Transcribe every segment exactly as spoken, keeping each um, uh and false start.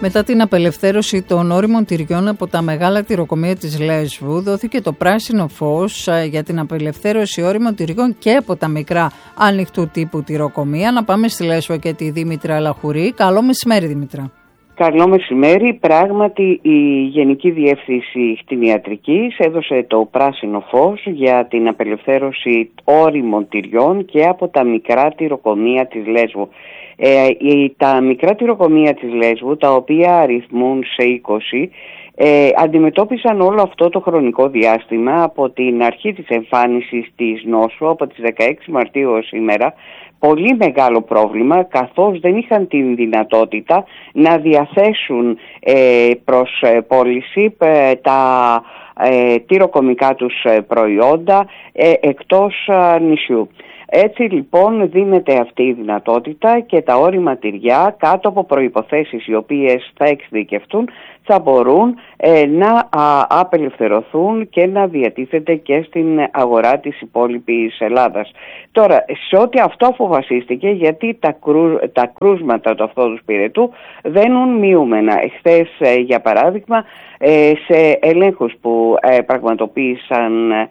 Μετά την απελευθέρωση των ώριμων τυριών από τα μεγάλα τυροκομεία της Λέσβου, δόθηκε το πράσινο φως για την απελευθέρωση ώριμων τυριών και από τα μικρά ανοιχτού τύπου τυροκομεία. Να πάμε στη Λέσβο και τη Δήμητρα Λαχουρή. Καλό μεσημέρι, Δήμητρα. Καλό μεσημέρι. Πράγματι, η Γενική Διεύθυνση Κτηνιατρικής έδωσε το πράσινο φως για την απελευθέρωση ώριμων τυριών και από τα μικρά τυροκομεία της Λέσβου. Ε, τα μικρά τυροκομεία της Λέσβου, τα οποία αριθμούν σε είκοσι, ε, αντιμετώπισαν όλο αυτό το χρονικό διάστημα από την αρχή της εμφάνισης της νόσου, από τις δεκαέξι Μαρτίου ως σήμερα, πολύ μεγάλο πρόβλημα, καθώς δεν είχαν την δυνατότητα να διαθέσουν ε, προς ε, πώληση ε, τα ε, τυροκομικά τους προϊόντα ε, εκτός ε, νησιού. Έτσι λοιπόν δίνεται αυτή η δυνατότητα και τα ώριμα τυριά, κάτω από προϋποθέσεις οι οποίες θα εξειδικευτούν, θα μπορούν ε, να α, απελευθερωθούν και να διατίθεται και στην αγορά της υπόλοιπης Ελλάδας. Τώρα, σε ό,τι αυτό αποφασίστηκε, γιατί τα, κρού, τα κρούσματα του αυτόδους πυρετού βαίνουν μειούμενα. Εχθές, ε, για παράδειγμα, ε, σε ελέγχους που ε, πραγματοποίησαν ε,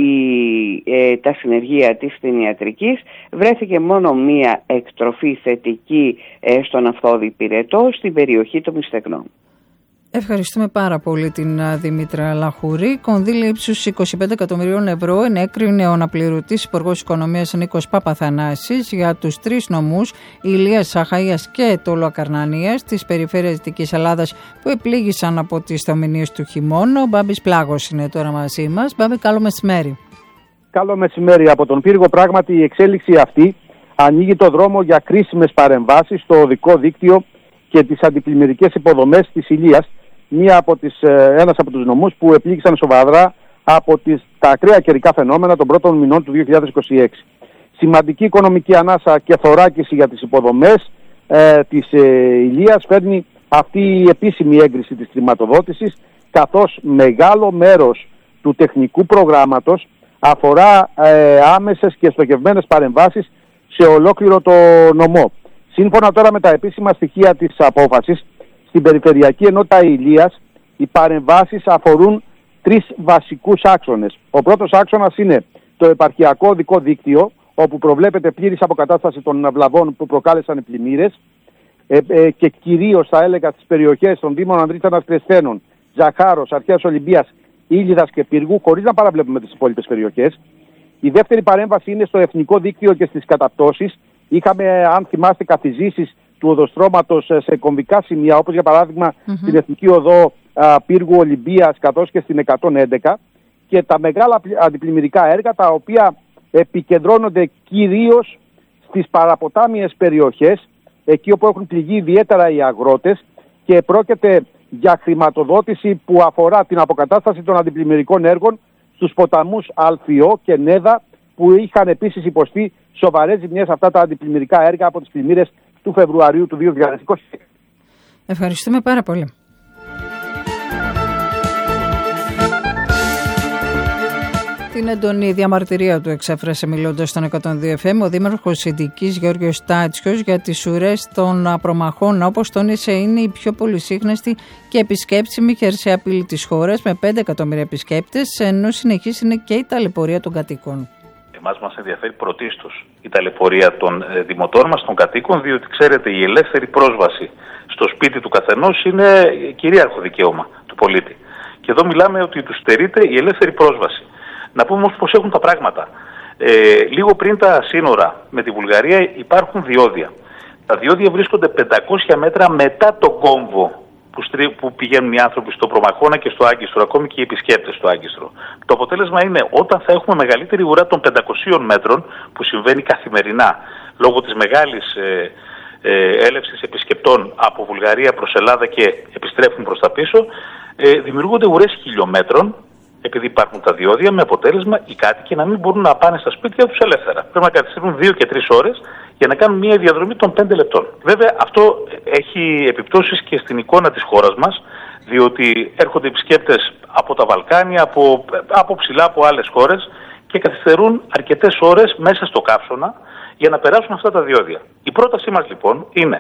η, ε, τα συνεργεία της κτηνιατρικής, βρέθηκε μόνο μία εκτροφή θετική ε, στον αυθόδη πυρετό στην περιοχή των Μυστεκνών. Ευχαριστούμε πάρα πολύ την Δήμητρα Λαχουρή. Κονδύλια ύψους είκοσι πέντε εκατομμυρίων ευρώ ενέκρινε ο αναπληρωτής Υπουργός Οικονομίας Νίκος Παπαθανάσης για τους τρεις νομούς Ηλίας, Αχαΐας και Τόλου Ακαρνανίας της περιφέρειας Δυτικής Ελλάδας που επλήγησαν από τις θεομηνίες του χειμώνα. Ο Μπάμπης Πλάγος είναι τώρα μαζί μας. Μπάμπη, καλό μεσημέρι. Καλό μεσημέρι από τον Πύργο. Πράγματι, η εξέλιξη αυτή ανοίγει το δρόμο για κρίσιμες παρεμβάσεις στο οδικό δίκτυο και τις αντιπλημμυρικές υποδομές της Ηλίας, μία από τις, ένας από τους νομούς που επλήγησαν σοβαρά από τις, τα ακραία καιρικά φαινόμενα των πρώτων μηνών του δύο χιλιάδες είκοσι έξι. Σημαντική οικονομική ανάσα και θωράκιση για τις υποδομές ε, της ε, Ηλίας φέρνει αυτή η επίσημη έγκριση της χρηματοδότησης, καθώς μεγάλο μέρος του τεχνικού προγράμματος αφορά ε, άμεσες και στοχευμένες παρεμβάσεις σε ολόκληρο το νομό. Σύμφωνα τώρα με τα επίσημα στοιχεία της απόφασης, στην Περιφερειακή Ενότητα Ηλίας οι παρεμβάσεις αφορούν τρεις βασικούς άξονες. Ο πρώτος άξονας είναι το επαρχιακό οδικό δίκτυο, όπου προβλέπεται πλήρης αποκατάσταση των βλαβών που προκάλεσαν οι πλημμύρες ε, ε, και κυρίως θα έλεγα στις περιοχές των Δήμων Ανδρίτσανας Κρεσθένων, Ζαχάρος, Αρχαίας Ολυμπίας, Ήλιδας και Πύργου, χωρίς να παραβλέπουμε τις υπόλοιπες περιοχές. Η δεύτερη παρέμβαση είναι στο εθνικό δίκτυο και στις καταπτώσεις. Είχαμε, αν θυμάστε, καθιζήσεις του οδοστρώματος σε κομβικά σημεία, όπως για παράδειγμα mm-hmm. στην Εθνική Οδό α, Πύργου Ολυμπίας, καθώς και στην εκατόν έντεκα, και τα μεγάλα αντιπλημμυρικά έργα, τα οποία επικεντρώνονται κυρίως στις παραποτάμιες περιοχές, εκεί όπου έχουν πληγεί ιδιαίτερα οι αγρότες, και πρόκειται για χρηματοδότηση που αφορά την αποκατάσταση των αντιπλημμυρικών έργων στους ποταμούς Αλφιό και Νέδα, που είχαν επίσης υποστεί σοβαρές ζημιές αυτά τα αντιπλημμυρικά έργα από τις πλημμύρες του Φεβρουαρίου του δύο χιλιάδες είκοσι. Ευχαριστούμε πάρα πολύ. Την έντονη διαμαρτυρία του εξέφρασε μιλώντας στον εκατόν δύο εφ εμ ο Δήμαρχος Ινδικής Γιώργος Τάτσιος για τις ουρές των προμαχών, όπως τόνισε είναι η πιο πολυσύχναστη και επισκέψιμη χερσαία πύλη της χώρας με πέντε εκατομμύρια επισκέπτες, ενώ συνεχής είναι και η ταλαιπωρία των κατοίκων. Εμάς μας ενδιαφέρει πρωτίστως η ταλαιπωρία των δημοτών μας, των κατοίκων, διότι ξέρετε η ελεύθερη πρόσβαση στο σπίτι του καθενός είναι κυρίαρχο δικαίωμα του πολίτη. Και εδώ μιλάμε ότι του στερείται η ελεύθερη πρόσβαση. Να πούμε όμως πώς έχουν τα πράγματα. Ε, λίγο πριν τα σύνορα με τη Βουλγαρία υπάρχουν διόδια. Τα διόδια βρίσκονται πεντακόσια μέτρα μετά τον κόμβο που, στρί, που πηγαίνουν οι άνθρωποι στο Προμαχώνα και στο Άγκιστρο, ακόμη και οι επισκέπτες στο Άγκιστρο. Το αποτέλεσμα είναι όταν θα έχουμε μεγαλύτερη ουρά των πεντακοσίων μέτρων, που συμβαίνει καθημερινά λόγω της μεγάλης ε, ε, έλευσης επισκεπτών από Βουλγαρία προς Ελλάδα και επιστρέφουν προς τα πίσω, ε, δημιουργούνται ουρές χιλιόμετρων, επειδή υπάρχουν τα διόδια, με αποτέλεσμα οι κάτοικοι να μην μπορούν να πάνε στα σπίτια τους ελεύθερα. Πρέπει να καθυστερούν δύο και τρεις ώρες για να κάνουν μια διαδρομή των πέντε λεπτών. Βέβαια, αυτό έχει επιπτώσεις και στην εικόνα της χώρας μας, διότι έρχονται επισκέπτες από τα Βαλκάνια, από, από ψηλά από άλλες χώρες και καθυστερούν αρκετές ώρες μέσα στο καύσωνα για να περάσουν αυτά τα διόδια. Η πρότασή μας λοιπόν είναι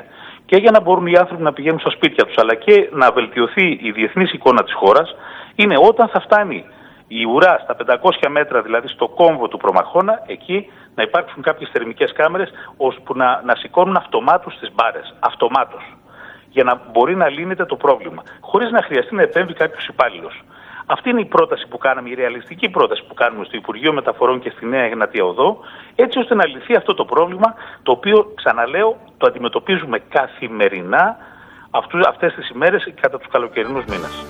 και για να μπορούν οι άνθρωποι να πηγαίνουν στα σπίτια τους, αλλά και να βελτιωθεί η διεθνής εικόνα της χώρας, είναι όταν θα φτάνει η ουρά στα πεντακόσια μέτρα, δηλαδή στο κόμβο του Προμαχώνα, εκεί να υπάρξουν κάποιες θερμικές κάμερες ώσπου να, να σηκώνουν αυτομάτως τις μπάρες. Αυτομάτως. Για να μπορεί να λύνεται το πρόβλημα. Χωρίς να χρειαστεί να επέμβει κάποιος υπάλληλος. Αυτή είναι η πρόταση που κάναμε, η ρεαλιστική πρόταση που κάνουμε στο Υπουργείο Μεταφορών και στη Νέα Εγνατία Οδό, έτσι ώστε να λυθεί αυτό το πρόβλημα, το οποίο, ξαναλέω, το αντιμετωπίζουμε καθημερινά αυτούς, αυτές τις ημέρες κατά τους καλοκαιρινούς μήνες.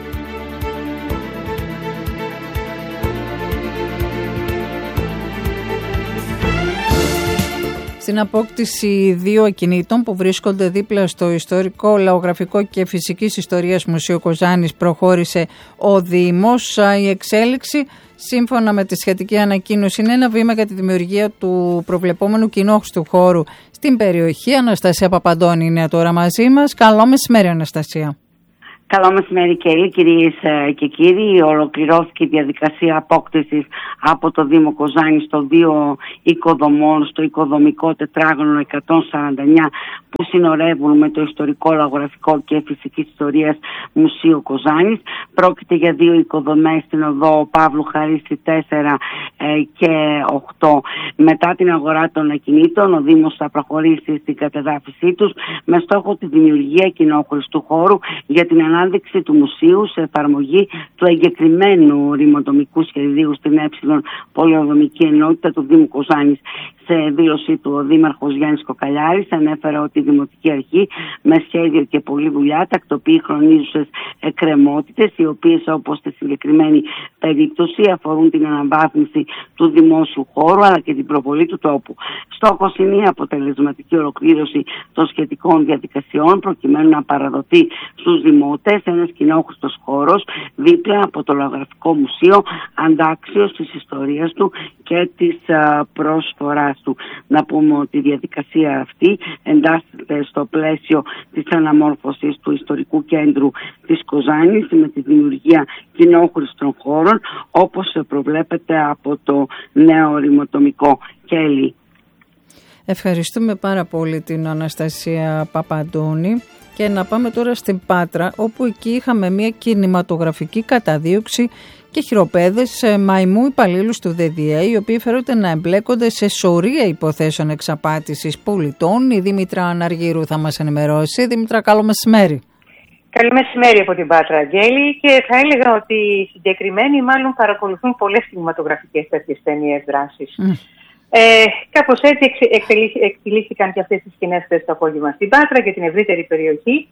Στην απόκτηση δύο ακινήτων που βρίσκονται δίπλα στο Ιστορικό, Λαογραφικό και Φυσικής Ιστορίας Μουσείο Κοζάνης προχώρησε ο Δήμος. Η εξέλιξη, σύμφωνα με τη σχετική ανακοίνωση, είναι ένα βήμα για τη δημιουργία του προβλεπόμενου κοινόχρηστου χώρου στην περιοχή. Αναστασία Παπαντώνη είναι τώρα μαζί μας. Καλό μεσημέρι, Αναστασία. Καλό μεσημέρι, Κέλλη, κυρίες και κύριοι. Ολοκληρώθηκε η διαδικασία απόκτησης από το Δήμο Κοζάνης των δύο οικοδομών στο οικοδομικό τετράγωνο εκατόν σαράντα εννιά που συνορεύουν με το Ιστορικό, Λαογραφικό και Φυσικής Ιστορίας Μουσείο Κοζάνης. Πρόκειται για δύο οικοδομές στην οδό Παύλου Χαρίστη τέσσερα και οκτώ. Μετά την αγορά των ακινήτων, ο Δήμος θα προχωρήσει στην κατεδάφιση τους με στόχο τη δημιουργία κοινόχρηστου χώρου για την ανάδειξη του μουσείου σε εφαρμογή του εγκεκριμένου ρημοτομικού σχεδίου στην ε πολεοδομική ενότητα του Δήμου Κοζάνης. Σε δήλωσή του, ο Δήμαρχος Γιάννης Κοκαλιάρης ανέφερε ότι η Δημοτική Αρχή με σχέδιο και πολλή δουλειά τακτοποιεί χρονίζουσες εκκρεμότητες, οι οποίες, όπως στη συγκεκριμένη περίπτωση, αφορούν την αναβάθμιση του δημόσιου χώρου αλλά και την προβολή του τόπου. Στόχος είναι η αποτελεσματική ολοκλήρωση των σχετικών διαδικασιών προκειμένου να παραδοθεί στους δημότες ένας κοινόχρηστος χώρος δίπλα από το Λαογραφικό Μουσείο, αντάξιος της ιστορίας του και της α, προσφοράς του. Να πούμε ότι η διαδικασία αυτή εντάσσεται στο πλαίσιο της αναμόρφωσης του ιστορικού κέντρου της Κοζάνης με τη δημιουργία κοινόχρηστων χώρων, όπως προβλέπεται από το νέο ρημοτομικό. Κέλλη. Ευχαριστούμε πάρα πολύ την Αναστασία Παπαντώνη. Και να πάμε τώρα στην Πάτρα, όπου εκεί είχαμε μια κινηματογραφική καταδίωξη και χειροπέδες μαϊμού υπαλλήλους του ΔΔΕ, οι οποίοι φέρονται να εμπλέκονται σε σωρία υποθέσεων εξαπάτησης πολιτών. Η Δήμητρα Αναργύρου θα μας ενημερώσει. Δήμητρα, καλό μεσημέρι. Καλό μεσημέρι από την Πάτρα, Αγγέλη, και θα έλεγα ότι οι συγκεκριμένοι μάλλον παρακολουθούν πολλές κινηματογραφικές τέτοιες ταινίες δράσης. Mm. Ε, κάπως έτσι εκτελήθηκαν και αυτές τις σκηνές χθες το απόγευμα στην Πάτρα και την ευρύτερη περιοχή.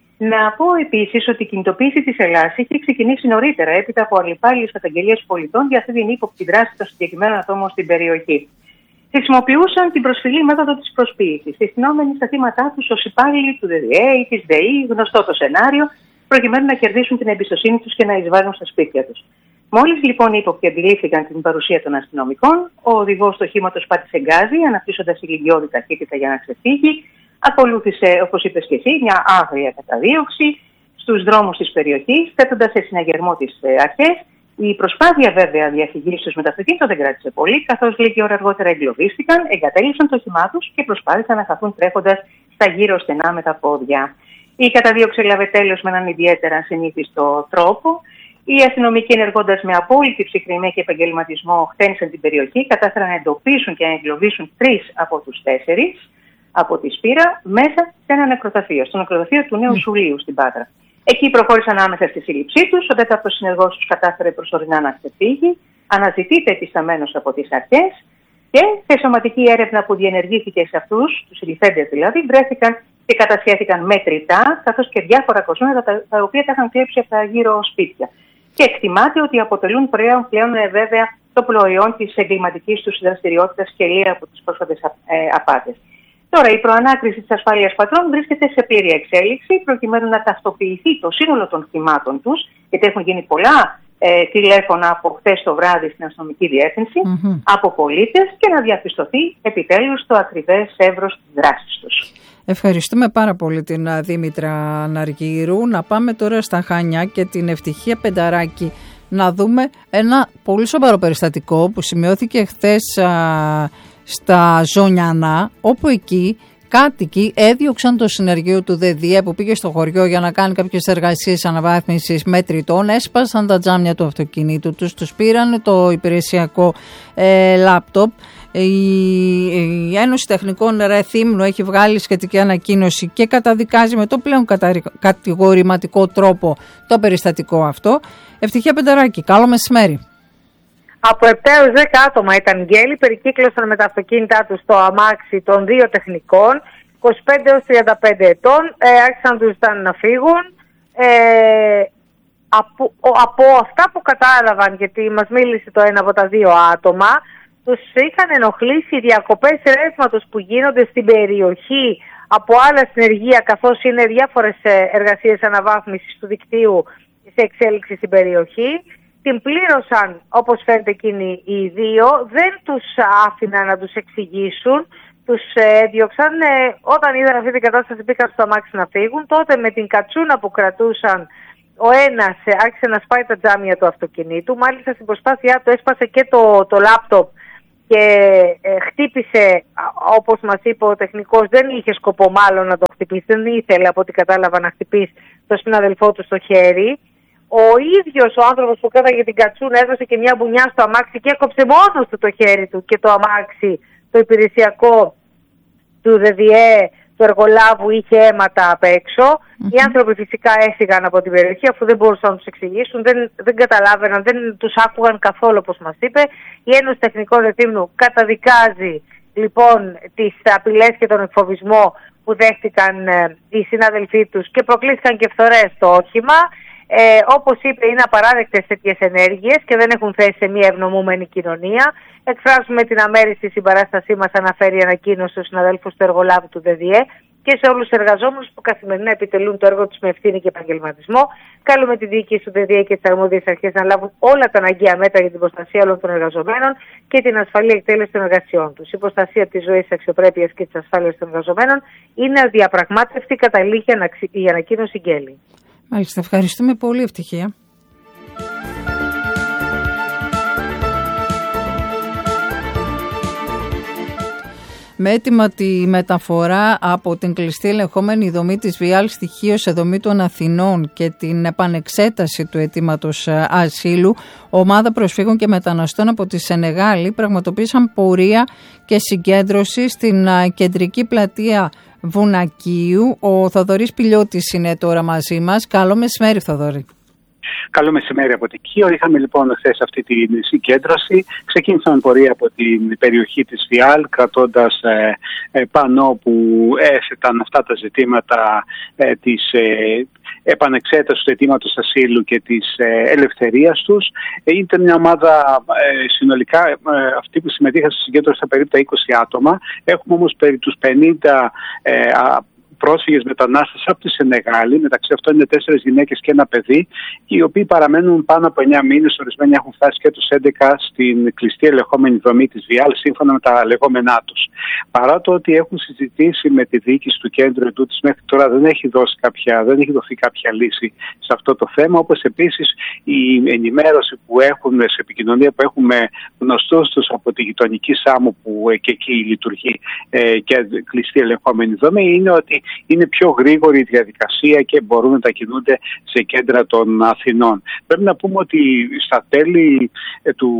Να πω επίσης ότι η κινητοποίηση της Ελλάδας είχε ξεκινήσει νωρίτερα, έπειτα από αλληπάλληλες καταγγελίες πολιτών για αυτή την ύποπτη δράση των συγκεκριμένων ατόμων στην περιοχή. Χρησιμοποιούσαν την προσφυλή μέθοδο της προσποίησης, συστηνόμενοι στα θύματά τους ως υπάλληλοι του ΔΔΕ ή της ΔΕΗ, γνωστό το σενάριο, προκειμένου να κερδίσουν την εμπιστοσύνη τους και να εισβάλλουν στα σπίτια τους. Μόλις λοιπόν οι ύποπτοι αντιλήφθηκαν την παρουσία των αστυνομικών, ο οδηγός του οχήματος πάτησε γκάζι, αναπτύσσοντας ηλικιώδη ταχύτητα για να ξεφύγει. Ακολούθησε, όπως είπες και εσύ, μια άγρια καταδίωξη στους δρόμους της περιοχής, θέτοντας σε συναγερμό τις αρχές. Η προσπάθεια βέβαια διαφυγής τους με το αυτοκίνητο δεν κράτησε πολύ, καθώς λίγη ώρα αργότερα εγκλωβίστηκαν, εγκατέλειψαν το όχημά τους και προσπάθησαν να χαθούν τρέχοντας στα γύρω στενά με τα πόδια. Η καταδίωξη έλαβε τέλος με έναν ιδιαίτερα ασυνήθιστο τρόπο. Οι αστυνομικοί, ενεργώντας με απόλυτη ψυχραιμία και επαγγελματισμό, χτένισαν την περιοχή, κατάφεραν να εντοπίσουν και να εγκλωβίσουν τρεις από τους τέσσερις από τη Σπύρα μέσα σε ένα νεκροταφείο, στο νεκροταφείο του Νέου Σουλίου στην Πάτρα. Εκεί προχώρησαν άμεσα στη σύλληψή τους. Ο τέταρτος συνεργός τους κατάφερε προσωρινά να ξεφύγει. Αναζητείται επισταμένος από τις αρχές και σε σωματική έρευνα που διενεργήθηκε σε αυτούς, τους συλληφθέντες δηλαδή, βρέθηκαν και κατασχέθηκαν μετρητά, καθώς και διάφορα κοσμήματα τα, τα οποία τα είχαν κλέψει από τα γύρω σπίτια. Και εκτιμάται ότι αποτελούν πλέον, πλέον ε, βέβαια το προϊόν της εγκληματικής τους δραστηριότητας και λίγα από τις πρόσφατες ε, απάτες. Τώρα, η προανάκριση της ασφάλειας πατρών βρίσκεται σε πλήρη εξέλιξη, προκειμένου να ταυτοποιηθεί το σύνολο των θυμάτων τους, γιατί έχουν γίνει πολλά ε, τηλέφωνα από χθες το βράδυ στην αστυνομική διεύθυνση, mm-hmm. από πολίτες, και να διαπιστωθεί επιτέλους το ακριβές εύρος της δράσης τους. Ευχαριστούμε πάρα πολύ την Δήμητρα Αναργύρου. Να πάμε τώρα στα Χανιά και την Ευτυχία Πενταράκη. Να δούμε ένα πολύ σοβαρό περιστατικό που σημειώθηκε χθες α, στα Ζωνιανά, όπου εκεί κάτοικοι έδιωξαν το συνεργείο του ΔΕΔΙΕ που πήγε στο χωριό για να κάνει κάποιες εργασίες αναβάθμισης μετρητών, έσπασαν τα τζάμια του αυτοκινήτου τους, τους πήραν το υπηρεσιακό ε, λάπτοπ. Η Ένωση Τεχνικών Ρεθύμνου έχει βγάλει σχετική ανακοίνωση και καταδικάζει με το πλέον κατηγορηματικό τρόπο το περιστατικό αυτό. Ευτυχία Πενταράκη, καλό μεσημέρι. Από επτά έως δέκα άτομα ήταν γέλοι, περικύκλωσαν με τα αυτοκίνητά τους στο αμάξι των δύο τεχνικών, είκοσι πέντε έως τριάντα πέντε ετών, ε, άρχισαν να τους ζητάνε να φύγουν. Ε, από, από αυτά που κατάλαβαν, γιατί μας μίλησε το ένα από τα δύο άτομα, τους είχαν ενοχλήσει οι διακοπές ρεύματος που γίνονται στην περιοχή από άλλα συνεργεία, καθώς είναι διάφορες εργασίες αναβάθμισης του δικτύου σε εξέλιξη στην περιοχή. Την πλήρωσαν, όπως φαίνεται εκείνοι οι δύο, δεν τους άφηναν να τους εξηγήσουν, τους έδιωξαν. Ε, όταν είδαν αυτή την κατάσταση πήγαν στο αμάξι να φύγουν, τότε με την κατσούνα που κρατούσαν ο ένας άρχισε να σπάει τα τζάμια του αυτοκινήτου, μάλιστα στην προσπάθειά του έσπασε και το, το λάπτοπ και ε, χτύπησε, όπως μας είπε ο τεχνικός, δεν είχε σκοπό μάλλον να το χτυπήσει, δεν ήθελε από ό,τι κατάλαβα να χτυπήσει τον συναδελφό του στο χέρι. Ο ίδιος ο άνθρωπος που κράταγε την κατσούνα έδωσε και μια μπουνιά στο αμάξι και έκοψε μόνος του το χέρι του και το αμάξι, το υπηρεσιακό του ΔΕΔΙΕ, του εργολάβου, είχε αίματα απ' έξω. Mm-hmm. Οι άνθρωποι φυσικά έφυγαν από την περιοχή αφού δεν μπορούσαν να τους εξηγήσουν, δεν, δεν καταλάβαιναν, δεν τους άκουγαν καθόλου όπως μας είπε. Η Ένωση Τεχνικών Ρεθύμνου καταδικάζει λοιπόν τις απειλές και τον εκφοβισμό που δέχτηκαν ε, οι συνάδελφοί τους και προκλήθηκαν και φθορές στο όχημα. Ε, όπως είπε, είναι απαράδεκτες τέτοιες ενέργειες και δεν έχουν θέση σε μια ευνομούμενη κοινωνία. Εκφράζουμε την αμέριστη συμπαράστασή μας, αναφέρει η ανακοίνωση στους συναδέλφους του εργολάβου του ΔΕΔΙΕ και σε όλους τους εργαζόμενους που καθημερινά επιτελούν το έργο τους με ευθύνη και επαγγελματισμό. Καλούμε τη διοίκηση του ΔΕΔΙΕ και τις αρμόδιες αρχές να λάβουν όλα τα αναγκαία μέτρα για την προστασία όλων των εργαζομένων και την ασφαλή εκτέλεση των εργασιών τους. Η προστασία της ζωής, της αξιοπρέπειας και της ασφάλειας των εργαζομένων είναι αδιαπραγμάτευτη, καταλήγει η ανακοίνωση Γκέλη. Μάλιστα, ευχαριστούμε πολύ, Ευτυχία. Με έτοιμα τη μεταφορά από την κλειστή ελεγχόμενη δομή της ΒΙΑΛ στοιχείο σε δομή των Αθηνών και την επανεξέταση του αιτήματος ασύλου, ομάδα προσφύγων και μεταναστών από τη Σενεγάλη πραγματοποίησαν πορεία και συγκέντρωση στην κεντρική πλατεία Βουνακίου. Ο Θοδωρής Πηλιώτης είναι τώρα μαζί μας. Καλό μεσημέρι, Θοδωρή. Καλό μεσημέρι από την Κίο. Είχαμε λοιπόν χθες αυτή τη συγκέντρωση. Ξεκίνησαμε πορεία από την περιοχή της ΒΙΑΛ, κρατώντας ε, ε, πάνω που έθεταν αυτά τα ζητήματα ε, της ε, επανεξέτασης του αιτήματος ασύλου και της ε, ελευθερίας τους. Ε, ήταν μια ομάδα ε, συνολικά, ε, αυτοί που συμμετείχαν στη συγκέντρωση ήταν περίπου τα είκοσι άτομα. Έχουμε όμως περί τους πενήντα ε, πρόσφυγες μετανάστες από τη Σενεγάλη, μεταξύ αυτών είναι τέσσερις γυναίκες και ένα παιδί, οι οποίοι παραμένουν πάνω από εννιά μήνες, ορισμένοι έχουν φτάσει και τους έντεκα στην κλειστή ελεγχόμενη δομή της ΒΙΑΛ, σύμφωνα με τα λεγόμενά τους. Παρά το ότι έχουν συζητήσει με τη διοίκηση του κέντρου ετούτης, μέχρι τώρα δεν έχει, δώσει κάποια, δεν έχει δοθεί κάποια λύση σε αυτό το θέμα, όπως επίσης η ενημέρωση που έχουν, σε επικοινωνία που έχουμε γνωστούς τους από τη γειτονική Σάμο που και εκεί λειτουργεί ε, και κλειστή ελεγχόμενη δομή, είναι ότι είναι πιο γρήγορη η διαδικασία και μπορούν να τα κινούνται σε κέντρα των Αθηνών. Πρέπει να πούμε ότι στα τέλη ε, του,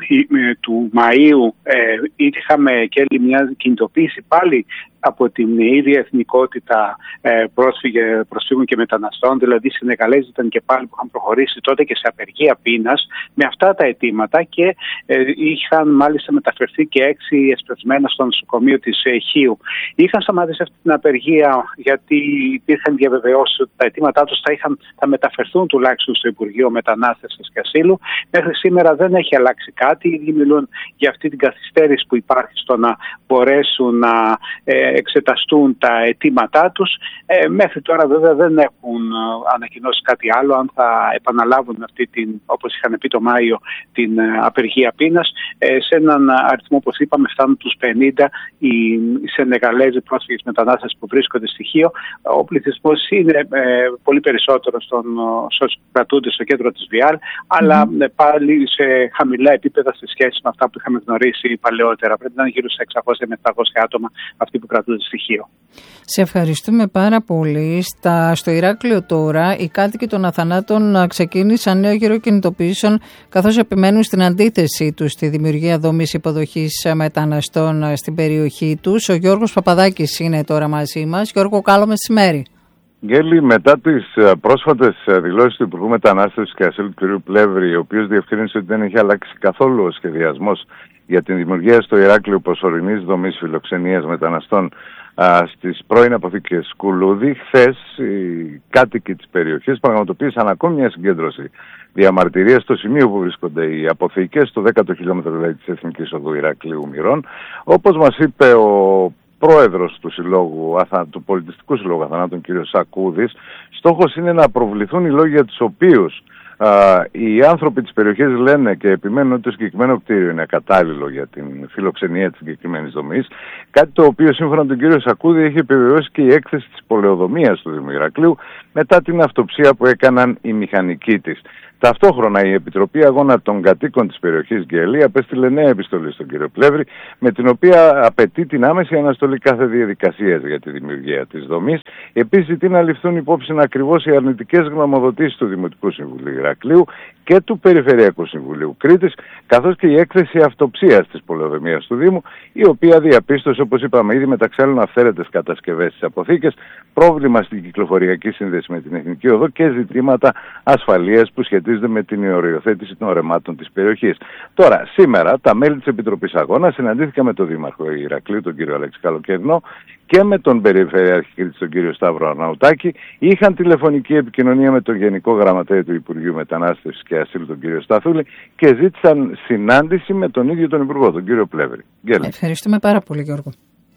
ε, του Μαΐου ε, είχαμε και άλλη μια κινητοποίηση πάλι από την ίδια εθνικότητα ε, πρόσφυγε, προσφύγων και μεταναστών, δηλαδή οι Σενεγαλέζοι ήταν και πάλι που είχαν προχωρήσει τότε και σε απεργία πείνας με αυτά τα αιτήματα και ε, είχαν μάλιστα μεταφερθεί και έξι εσπευσμένα στο νοσοκομείο της ε, Χίου. Είχαν σταματήσει αυτή την απεργία γιατί υπήρχαν διαβεβαιώσεις ότι τα αιτήματά τους θα, είχαν, θα μεταφερθούν τουλάχιστον στο Υπουργείο Μετανάστευσης και Ασύλου. Μέχρι σήμερα δεν έχει αλλάξει κάτι. Οι ίδιοι μιλούν για αυτή την καθυστέρηση που υπάρχει στο να μπορέσουν να ε, εξεταστούν τα αιτήματά τους. Ε, μέχρι τώρα βέβαια δεν έχουν ανακοινώσει κάτι άλλο, αν θα επαναλάβουν αυτή την, όπως είχαν πει το Μάιο, την απεργία πείνας. Ε, σε έναν αριθμό, όπως είπαμε, φτάνουν τους πενήντα οι Σενεγαλέζοι πρόσφυγες μετανάστες που βρίσκονται στοιχείο. Ο πληθυσμός είναι ε, πολύ περισσότερο στον όσους κρατούνται στο κέντρο της ΒΙΑΛ, αλλά mm. ε, πάλι σε χαμηλά επίπεδα σε σχέση με αυτά που είχαμε γνωρίσει παλαιότερα. Πρέπει να είναι γύρω στα εξακόσια με επτακόσια άτομα αυτοί που κρατούνται αυτό το στοιχείο. Σε ευχαριστούμε πάρα πολύ. Στα, στο Ηράκλειο τώρα οι κάτοικοι των Αθανάτων ξεκίνησαν νέο γύρο κινητοποιήσεων, καθώς επιμένουν στην αντίθεσή τους στη δημιουργία δομής υποδοχής μεταναστών στην περιοχή τους. Ο Γιώργος Παπαδάκης είναι τώρα μαζί μας. Γιώργο, καλό μεσημέρι. Γέλη, μετά τις πρόσφατες δηλώσεις του Υπουργού Μετανάστευσης και Ασύλου κ. Πλεύρη, ο οποίος διευκρίνησε ότι δεν έχει αλλάξει καθόλου ο σχεδιασμός για την δημιουργία στο Ηράκλειο προσωρινής δομής φιλοξενίας μεταναστών α, στις πρώην αποθήκες Κουλούδη, χθες οι κάτοικοι της περιοχής πραγματοποίησαν ακόμη μια συγκέντρωση διαμαρτυρίας στο σημείο που βρίσκονται οι αποθήκες, στο δέκατο χιλιόμετρο δηλαδή της Εθνικής Οδού Ηρακλείου Μυρών. Όπως μας είπε ο πρόεδρος του, συλλόγου, του Πολιτιστικού Συλλόγου Αθανάτων, κ. Σακούδης, στόχος είναι να προβληθούν οι λόγοι για τους οποίους α, οι άνθρωποι της περιοχής λένε και επιμένουν ότι το συγκεκριμένο κτίριο είναι κατάλληλο για την φιλοξενία της συγκεκριμένης δομής, κάτι το οποίο σύμφωνα με τον κ. Σακούδη έχει επιβεβαιώσει και η έκθεση της πολεοδομίας του Δήμου Ηρακλείου μετά την αυτοψία που έκαναν οι μηχανικοί της. Ταυτόχρονα η Επιτροπή Αγώνα των Κατοίκων της περιοχής Γκέλη απέστειλε νέα επιστολή στον κύριο Πλεύρη, με την οποία απαιτεί την άμεση αναστολή κάθε διαδικασίας για τη δημιουργία της δομής. Επίσης ζητεί να ληφθούν υπόψη ακριβώς οι αρνητικές γνωμοδοτήσεις του Δημοτικού Συμβουλίου Ηρακλείου και του Περιφερειακού Συμβουλίου Κρήτης, καθώς και η έκθεση αυτοψίας της πολεοδομίας του Δήμου, η οποία διαπίστωσε, όπως είπαμε ήδη, μεταξύ άλλων αυθαίρετες κατασκευές στις αποθήκες, πρόβλημα στην κυκλοφοριακή σύνδεση με την Εθνική Οδό και ζητήματα ασφαλείας που σχετίζονται με την οριοθέτηση των ορεμάτων της περιοχής. Τώρα, σήμερα, τα μέλη της Επιτροπής Αγώνα συναντήθηκαν με τον Δήμαρχο Ηρακλείου, τον κύριο Αλέξη Καλοκαιρινό, και με τον Περιφερειάρχη Κρήτης, τον κύριο Σταύρο Αρναουτάκη. Είχαν τηλεφωνική επικοινωνία με τον Γενικό Γραμματέα του Υπουργείου Μετανάστευσης και Ασύλου, τον κύριο Σταθούλη, και ζήτησαν συνάντηση με τον ίδιο τον Υπουργό, τον κύριο Πλεύρη. Ευχαριστούμε πάρα πολύ, Γιώργο.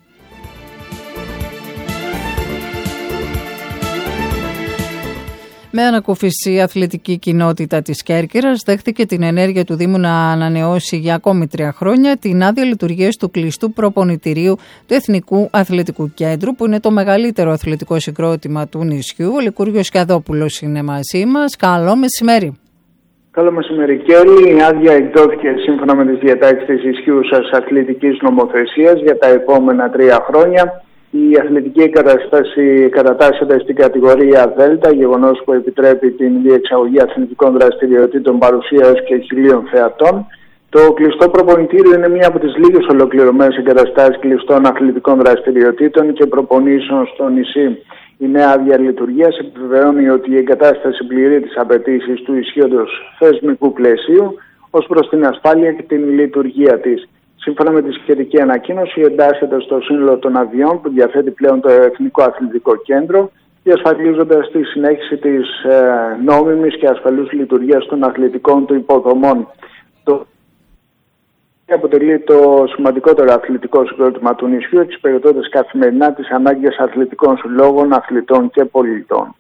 Με ανακούφιση, η αθλητική κοινότητα της Κέρκυρας δέχτηκε την ενέργεια του Δήμου να ανανεώσει για ακόμη τρία χρόνια την άδεια λειτουργίας του κλειστού προπονητηρίου του Εθνικού Αθλητικού Κέντρου, που είναι το μεγαλύτερο αθλητικό συγκρότημα του νησιού. Ο Λικούργιος Κιαδόπουλος είναι μαζί μας. Καλό μεσημέρι. Καλό μεσημέρι και όλοι. Η άδεια εκδόθηκε σύμφωνα με τις διατάξεις της ισχύουσας αθλητικής νομοθεσίας για τα επόμενα τρία χρόνια. Η αθλητική εγκατάσταση κατατάσσεται στην κατηγορία Δέλτα, γεγονός που επιτρέπει την διεξαγωγή αθλητικών δραστηριοτήτων παρουσία έως και χιλίων θεατών. Το κλειστό προπονητήριο είναι μία από τις λίγες ολοκληρωμένες εγκαταστάσεις κλειστών αθλητικών δραστηριοτήτων και προπονήσεων στο νησί. Η νέα άδεια λειτουργίας επιβεβαιώνει ότι η εγκατάσταση πληρεί τις απαιτήσεις του ισχύοντος θεσμικού πλαισίου ως προς την ασφάλεια και την λειτουργία της. Σύμφωνα με τη σχετική ανακοίνωση, εντάσσεται στο σύνολο των αδειών που διαθέτει πλέον το Εθνικό Αθλητικό Κέντρο, διασφαλίζοντας τη συνέχιση της ε, νόμιμης και ασφαλούς λειτουργίας των αθλητικών του υποδομών. Το αποτελεί το σημαντικότερο αθλητικό συγκρότημα του νησιού, εξυπηρετώντας καθημερινά τις ανάγκες αθλητικών συλλόγων, αθλητών και πολιτών.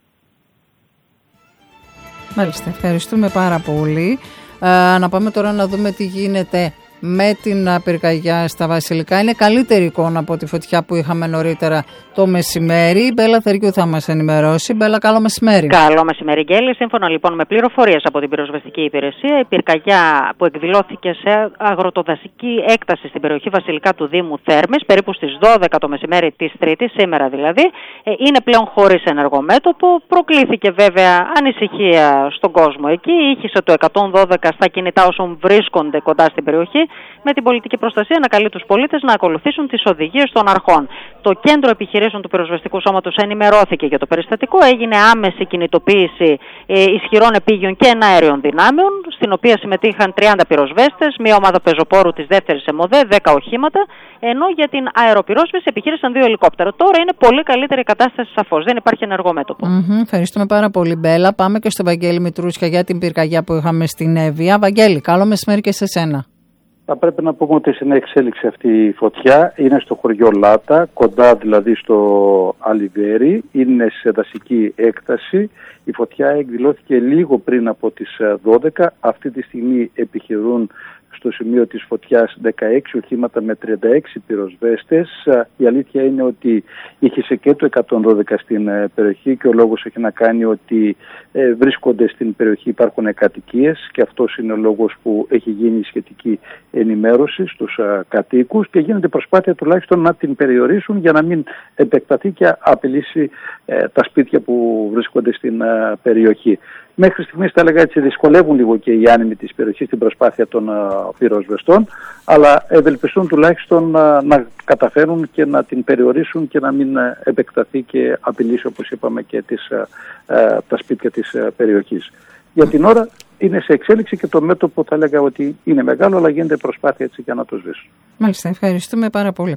Μάλιστα, ευχαριστούμε πάρα πολύ. Ε, να πάμε τώρα να δούμε τι γίνεται με την πυρκαγιά στα Βασιλικά. Είναι καλύτερη εικόνα από τη φωτιά που είχαμε νωρίτερα το μεσημέρι. Η Μπέλα Θεριού θα μας ενημερώσει. Μπέλα, καλό μεσημέρι. Καλό μεσημέρι, Γκέλη. Σύμφωνα λοιπόν με πληροφορίες από την πυροσβεστική υπηρεσία, η πυρκαγιά που εκδηλώθηκε σε αγροτοδασική έκταση στην περιοχή Βασιλικά του Δήμου Θέρμης, περίπου στις δώδεκα το μεσημέρι της Τρίτης, σήμερα δηλαδή, είναι πλέον χωρίς ενεργομέτωπο. Προκλήθηκε βέβαια ανησυχία στον κόσμο εκεί. Ήχησε το εκατόν δώδεκα στα κινητά όσων βρίσκονται κοντά στην περιοχή, με την πολιτική προστασία να καλεί τους πολίτες να ακολουθήσουν τις οδηγίες των αρχών. Το Κέντρο Επιχειρήσεων του Πυροσβεστικού Σώματος ενημερώθηκε για το περιστατικό. Έγινε άμεση κινητοποίηση ε, ισχυρών επίγειων και εναέριων δυνάμεων, στην οποία συμμετείχαν τριάντα πυροσβέστες, μια ομάδα πεζοπόρου της δεύτερης ΕΜΟΔΕ, δέκα οχήματα, ενώ για την αεροπυρόσβεση επιχείρησαν δύο ελικόπτερα. Τώρα είναι πολύ καλύτερη η κατάσταση, σαφώς. Δεν υπάρχει ενεργό μέτωπο. Mm-hmm, ευχαριστούμε πάρα πολύ, Μπέλα. Πάμε και στο Βαγγέλη Μητρούσια για την πυρκαγιά που είχαμε στην Εύβοια. Βαγγέλη, καλό μεσημέρι και σε σένα. Θα πρέπει να πούμε ότι στην εξέλιξη αυτή η φωτιά είναι στο χωριό Λάτα, κοντά δηλαδή στο Αλιβέρι, είναι σε δασική έκταση. Η φωτιά εκδηλώθηκε λίγο πριν από τις δώδεκα. Αυτή τη στιγμή επιχειρούν στο σημείο της φωτιάς δεκαέξι οχήματα με τριάντα έξι πυροσβέστες. Η αλήθεια είναι ότι είχε και το εκατόν δώδεκα στην περιοχή και ο λόγος έχει να κάνει ότι ε, βρίσκονται στην περιοχή, υπάρχουν κατοικίες και αυτός είναι ο λόγος που έχει γίνει σχετική ενημέρωση στους α, κατοίκους και γίνεται προσπάθεια τουλάχιστον να την περιορίσουν για να μην επεκταθεί και απειλήσει ε, τα σπίτια που βρίσκονται στην α, περιοχή. Μέχρι στιγμής θα έλεγα έτσι δυσκολεύουν λίγο και οι άνεμοι της περιοχής στην προσπάθεια των uh, πυροσβεστών, αλλά ευελπιστούν τουλάχιστον uh, να καταφέρουν και να την περιορίσουν και να μην uh, επεκταθεί και απειλήσει, όπως είπαμε, και τις, uh, uh, τα σπίτια της uh, περιοχής. Για την ώρα είναι σε εξέλιξη και το μέτωπο θα έλεγα ότι είναι μεγάλο, αλλά γίνεται προσπάθεια έτσι για να το σβήσουν. Μάλιστα, ευχαριστούμε πάρα πολύ.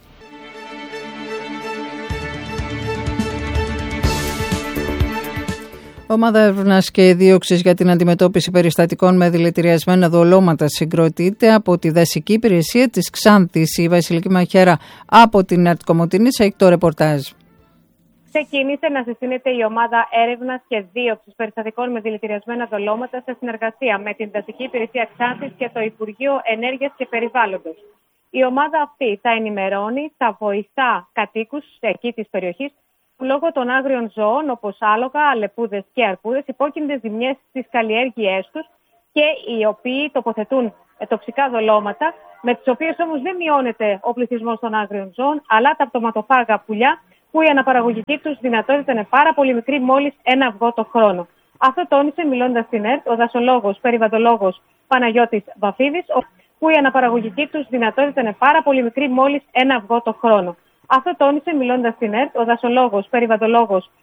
Ομάδα έρευνας και δίωξης για την αντιμετώπιση περιστατικών με δηλητηριασμένα δολώματα συγκροτείται από τη δασική υπηρεσία της Ξάνθης. Η Βασιλική Μαχαίρα από την Αρτικομοτηνής έχει το ρεπορτάζ. Ξεκίνησε να συστήνεται η ομάδα έρευνας και δίωξης περιστατικών με δηλητηριασμένα δολώματα σε συνεργασία με την δασική υπηρεσία Ξάνθης και το Υπουργείο Ενέργειας και Περιβάλλοντος. Η ομάδα αυτή θα ενημερώνει, θα βοηθά κατοίκους εκεί της περιοχής που λόγω των άγριων ζώων όπως άλογα, αλεπούδες και αρπούδες υπόκεινται ζημιές στις καλλιέργειές τους και οι οποίοι τοποθετούν τοξικά δολώματα, με τις οποίες όμως δεν μειώνεται ο πληθυσμός των άγριων ζώων, αλλά τα πτωματοφάγα πουλιά που η αναπαραγωγική τους δυνατότητα είναι πάρα πολύ μικρή, μόλις ένα αυγό το χρόνο. Αυτό τόνισε μιλώντας στην ΕΡΤ ο δασολόγος, περιβαλλοντολόγος Παναγιώτης Βαφίδης, που η αναπαραγωγική τους δυνατότητα είναι πάρα πολύ μικρή, μόλις ένα αυγό το χρόνο. Αυτό τόνισε μιλώντας στην ΕΡΤ ο δασολόγος, περιβαλλοντολόγος